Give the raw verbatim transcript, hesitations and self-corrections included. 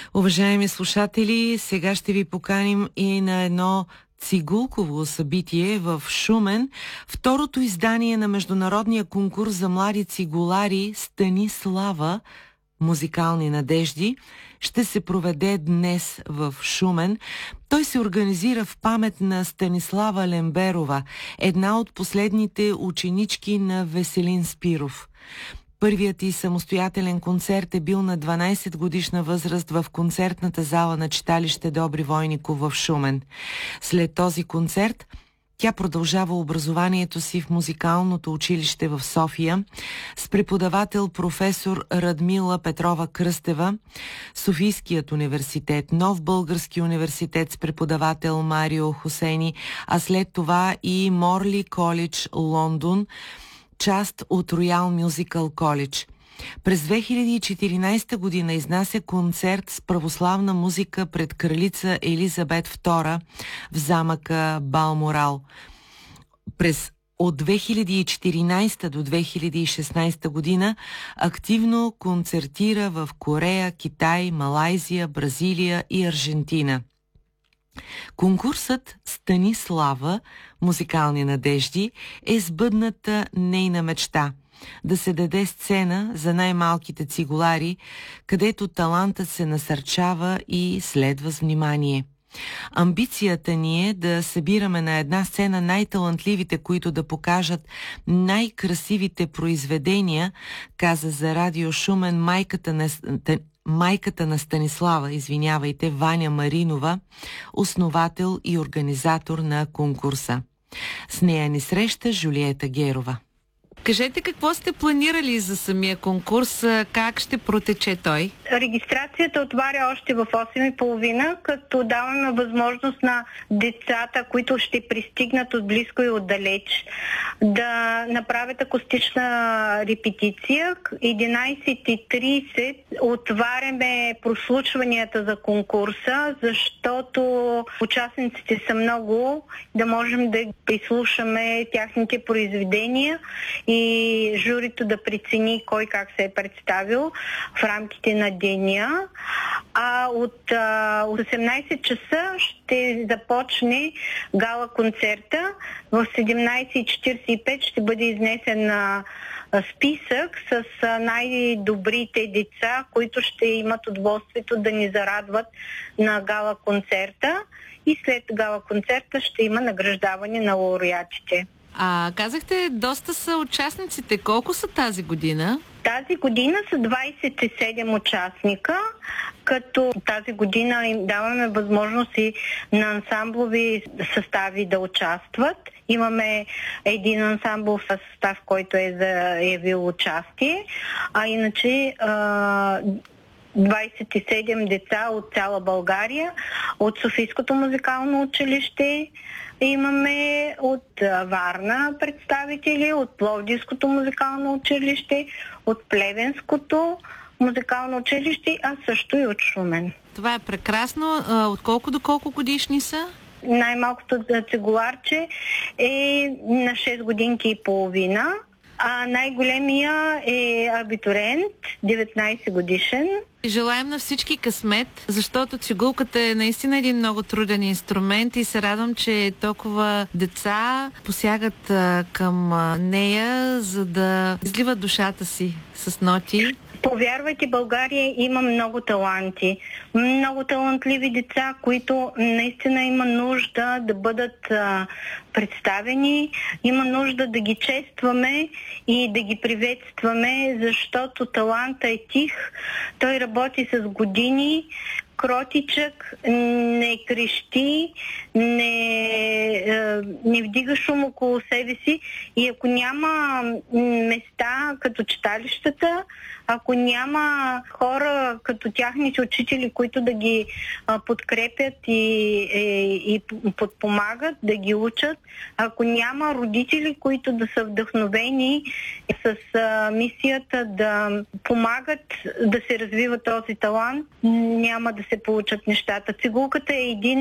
Уважаеми слушатели, сега ще ви поканим и на едно цигулково събитие в Шумен. Второто издание на международния конкурс за млади цигулари "Стани слава! Музикални надежди" ще се проведе днес в Шумен. Той се организира в памет на Станислава Лемберова, една от последните ученички на Веселин Спиров. Първият и самостоятелен концерт е бил на дванайсет годишна възраст в концертната зала на читалище Добри Войников в Шумен. След този концерт тя продължава образованието си в музикалното училище в София с преподавател професор Радмила Петрова Кръстева, Софийският университет, Нов български университет с преподавател Марио Хусейни, а след това и Морли Колидж, Лондон, част от Роял Мюзикъл Колидж. През две хиляди и четиринайсета година изнася концерт с православна музика пред кралица Елизабет втора в замъка Балморал. През от две хиляди и четиринайсета до две хиляди и шестнайсета година активно концертира в Корея, Китай, Малайзия, Бразилия и Аржентина. Конкурсът "Стани слава! Музикални надежди" е сбъдната нейна мечта – да се даде сцена за най-малките цигулари, където талантът се насърчава и следва с внимание. Амбицията ни е да събираме на една сцена най-талантливите, които да покажат най-красивите произведения, каза за Радио Шумен майката на майката на Станислава, извинявайте, Ваня Маринова, основател и организатор на конкурса. С нея ни среща Жулиета Герова. Кажете, какво сте планирали за самия конкурс? Как ще протече той? Регистрацията отваря още в осем и половина, като даваме възможност на децата, които ще пристигнат от близко и отдалеч, да направят акустична репетиция. единайсет и трийсет отваряме прослушванията за конкурса, защото участниците са много, да можем да изслушаме тяхните произведения и журито да прецени кой как се е представил в рамките на деня. А от а, осемнайсет часа ще започне гала концерта. В седемнайсет и четирийсет и пет ще бъде изнесен а, списък с а, най-добрите деца, които ще имат удоволствието да ни зарадват на гала концерта. И след гала концерта ще има награждаване на лауреатите. А казахте, доста са участниците. Колко са тази година? Тази година са двайсет и седем участника, като тази година им даваме възможност и на ансамблови състави да участват. Имаме един ансамбл състав, който е заявил участие, а иначе двайсет и седем деца от цяла България, от Софийското музикално училище, имаме от Варна представители, от Пловдивското музикално училище, от Плевенското музикално училище, а също и от Шумен. Това е прекрасно. От колко до колко годишни са? Най-малкото цигуларче е на шест годинки и половина, а най-големия е абитуриент, деветнайсет годишен. Желаем на всички късмет, защото цигулката е наистина един много труден инструмент и се радвам, че толкова деца посягат а, към а, нея, за да изливат душата си с ноти. Повярвайте, България има много таланти. Много талантливи деца, които наистина има нужда да бъдат а, представени, има нужда да ги честваме и да ги приветстваме, защото таланта е тих. Той работи с години, кротичък, не крещи, не, не вдига шум около себе си и ако няма места като читалищата, ако няма хора като тяхните учители, които да ги а, подкрепят и, и, и подпомагат, да ги учат, ако няма родители, които да са вдъхновени с а, мисията да помагат да се развива този талант, няма да се получат нещата. Цигулката е един